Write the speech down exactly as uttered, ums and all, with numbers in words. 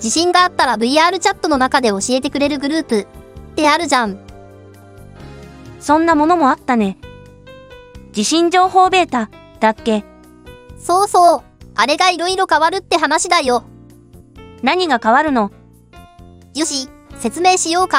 地震があったら ブイアール チャットの中で教えてくれるグループってあるじゃん。 そんなものもあったね。地震情報ベータだっけ？ そうそう。あれがいろいろ変わるって話だよ。 何が変わるの？ よし、説明しようか。